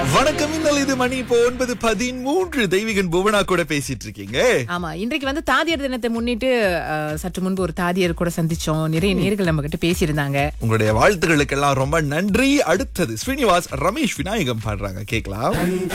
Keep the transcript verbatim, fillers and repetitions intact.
வணக்கம். இன்னல் இது மணி இப்போ ஒன்பது பதிமூன்று. தெய்வீகன் புவனா கூட பேசிட்டு இருக்கீங்க. ஆமா, இன்றைக்கு வந்து தாதியர் தினத்தை முன்னிட்டு அஹ், சற்று முன்பு ஒரு தாதியர் கூட சந்திச்சோம். நிறைய நேர்கள் நம்ம கிட்ட பேசியிருந்தாங்க. உங்களுடைய வாழ்த்துக்களுக்கெல்லாம் ரொம்ப நன்றி. அடுத்தது ஸ்ரீனிவாஸ் ரமேஷ் விநாயகம் பாடுறாங்க, கேட்கலாம்.